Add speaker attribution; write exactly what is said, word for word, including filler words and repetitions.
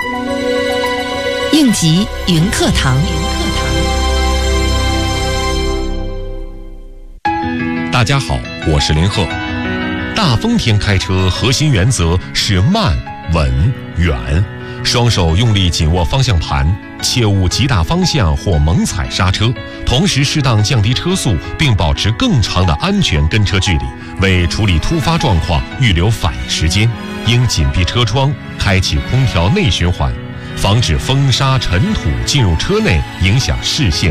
Speaker 1: 应急云课堂。
Speaker 2: 大家好，我是林鹤。大风天开车核心原则是慢、稳、远，双手用力紧握方向盘，切勿急打方向或猛踩刹车，同时适当降低车速，并保持更长的安全跟车距离，为处理突发状况预留反应时间。应紧闭车窗，开启空调内循环，防止风沙尘土进入车内，影响视线。